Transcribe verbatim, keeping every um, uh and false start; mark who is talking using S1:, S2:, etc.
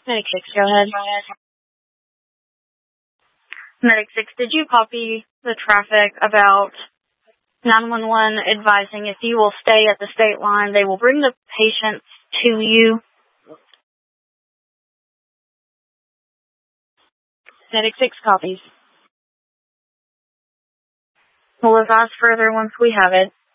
S1: Medic six, go ahead. Medic six, did you copy the traffic about nine one one advising if you will stay at the state line, they will bring the patient to you? Medic six copies. We'll advise further once we have it.